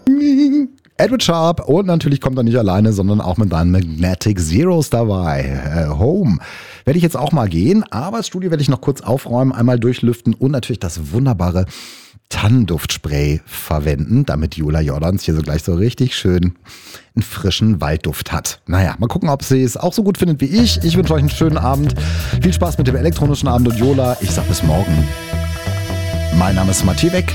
Edward Sharpe und natürlich kommt er nicht alleine, sondern auch mit seinen Magnetic Zeros dabei. Home werde ich jetzt auch mal gehen, aber das Studio werde ich noch kurz aufräumen, einmal durchlüften und natürlich das wunderbare Tannenduftspray verwenden, damit Julia Jordans hier so gleich so richtig schön einen frischen Waldduft hat. Naja, mal gucken, ob sie es auch so gut findet wie ich. Ich wünsche euch einen schönen Abend. Viel Spaß mit dem elektronischen Abend und Jola. Ich sag bis morgen. Mein Name ist Matthias Weck.